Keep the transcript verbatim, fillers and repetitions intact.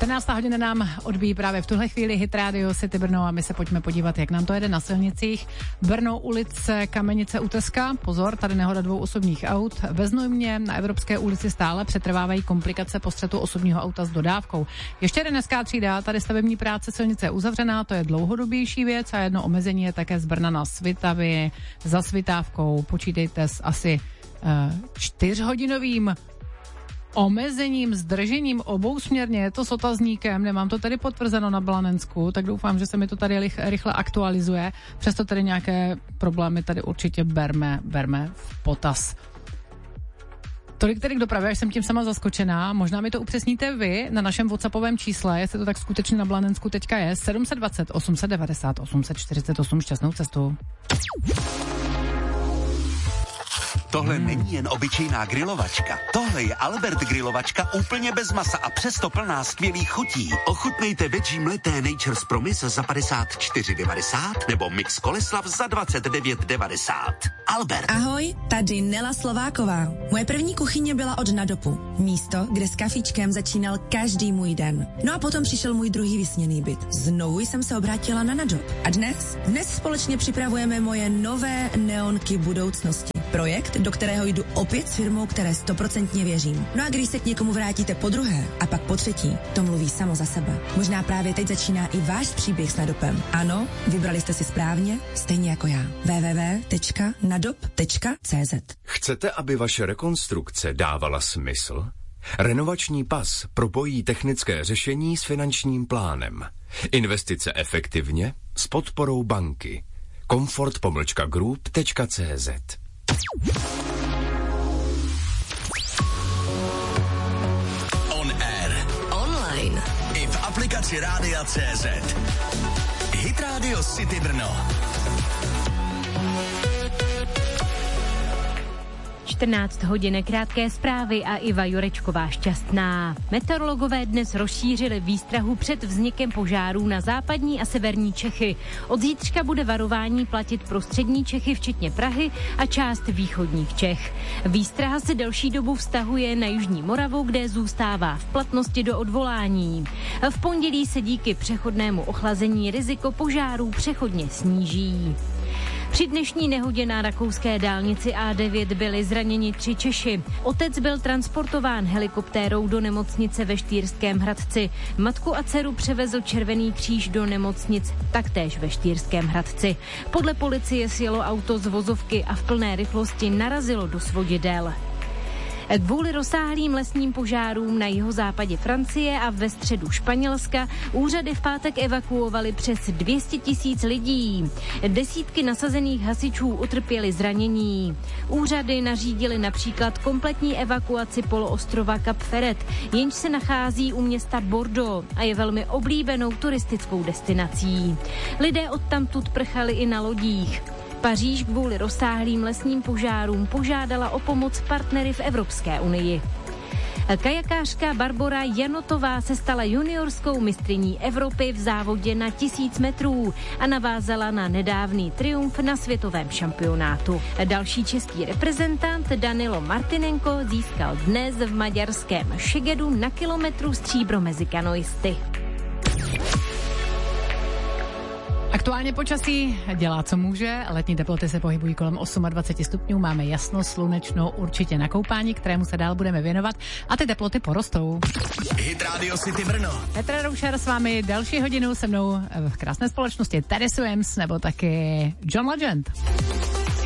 čtrnáctá hodina nám odbíjí právě v tuhle chvíli Hit Radio City Brno a my se pojďme podívat, jak nám to jede na silnicích. Brno, ulice Kamenice u Teska. Pozor, tady nehoda dvou osobních aut. Ve Znojmě na Evropské ulici stále přetrvávají komplikace po střetu osobního auta s dodávkou. Ještě jeden S K třída, tady stavební práce, silnice je uzavřená, to je dlouhodobější věc a jedno omezení je také z Brna na Svitavy za Svitávkou. Počítejte s asi uh, čtyřhodinovým omezením, zdržením obousměrně, je to s otazníkem, nemám to tady potvrzeno na Blanensku, tak doufám, že se mi to tady rychle, rychle aktualizuje. Přesto tady nějaké problémy tady určitě berme, berme v potaz. Tolik tedy k dopravě, až jsem tím sama zaskočená. Možná mi to upřesníte vy na našem WhatsAppovém čísle, jestli to tak skutečně na Blanensku teďka je. sedm set dvacet, osm set devadesát, osm set čtyřicet osm, šťastnou cestu. Tohle hmm. není jen obyčejná grilovačka. Tohle je Albert grilovačka úplně bez masa a přesto plná skvělých chutí. Ochutnejte veggie mleté Nature's Promise za padesát čtyři devadesát nebo mix Koleslav za dvacet devět devadesát. Albert. Ahoj, tady Nela Slováková. Moje první kuchyně byla od Nadopu. Místo, kde s kafičkem začínal každý můj den. No a potom přišel můj druhý vysněný byt. Znovu jsem se obrátila na Nadop. A dnes? Dnes společně připravujeme moje nové neonky budoucnosti. Projekt, do kterého jdu opět s firmou, které stoprocentně věřím. No a když se k někomu vrátíte po druhé a pak po třetí, to mluví samo za sebe. Možná právě teď začíná i váš příběh s Nadopem. Ano, vybrali jste si správně, stejně jako já. w w w tečka nadop tečka c z. Chcete, aby vaše rekonstrukce dávala smysl? Renovační pas propojí technické řešení s finančním plánem. Investice efektivně s podporou banky. komfort pomlčka group tečka c z. On air. Online. I v aplikaci Rádia C Z. Hit Radio City Brno. čtrnáct hodin, krátké zprávy a Iva Jurečková šťastná. Meteorologové dnes rozšířili výstrahu před vznikem požárů na západní a severní Čechy. Od zítřka bude varování platit pro střední Čechy, včetně Prahy a část východních Čech. Výstraha se delší dobu vztahuje na jižní Moravu, kde zůstává v platnosti do odvolání. V pondělí se díky přechodnému ochlazení riziko požárů přechodně sníží. Při dnešní nehodě na rakouské dálnici A devět byli zraněni tři Češi. Otec byl transportován helikoptérou do nemocnice ve Štýrském Hradci. Matku a dceru převezl Červený kříž do nemocnic taktéž ve Štýrském Hradci. Podle policie sjelo auto z vozovky a v plné rychlosti narazilo do svodidel. Kvůli rozsáhlým lesním požárům na jihozápadě Francie a ve středu Španělska úřady v pátek evakuovaly přes dvě stě tisíc lidí. Desítky nasazených hasičů utrpěly zranění. Úřady nařídily například kompletní evakuaci poloostrova Cap Ferret, jenž se nachází u města Bordeaux a je velmi oblíbenou turistickou destinací. Lidé odtamtud prchali i na lodích. Paříž kvůli rozsáhlým lesním požárům požádala o pomoc partnery v Evropské unii. Kajakářka Barbora Janotová se stala juniorskou mistryní Evropy v závodě na tisíc metrů a navázala na nedávný triumf na světovém šampionátu. Další český reprezentant Danilo Martinenko získal dnes v maďarském Segedu na kilometru stříbro mezi kanoisty. Aktuálně počasí dělá, co může. Letní teploty se pohybují kolem dvacet osm stupňů. Máme jasno, slunečno, určitě na koupání, kterému se dál budeme věnovat. A ty teploty porostou. Hit Radio City Brno. Petra Roušer s vámi další hodinu se mnou v krásné společnosti Teddy Swims nebo taky John Legend.